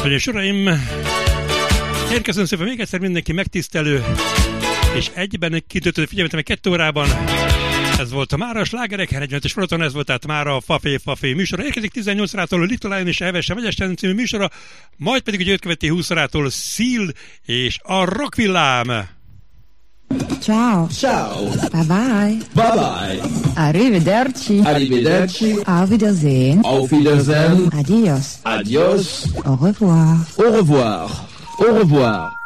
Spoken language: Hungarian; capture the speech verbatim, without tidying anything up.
Hölgyeim és uraim, érkezünk szépen még egyszer mindenki megtisztelő és egyben kitöltő figyelmet, meg kettő órában. Ez volt a mára a slágerek, negyvenötös fronton, ez volt tehát mára a Fafé Fafé műsora. Érkezik tizennyolc órától a Little Lion és Evesen Megyesen című műsora, majd pedig ugye őt követi húsz órától Seal és a Rockvillám. Ciao. Ciao. Bye bye. Bye bye. Arrivederci. Arrivederci. Auf Wiedersehen. Auf Wiedersehen. Adios. Adios. Au revoir. Au revoir. Au revoir.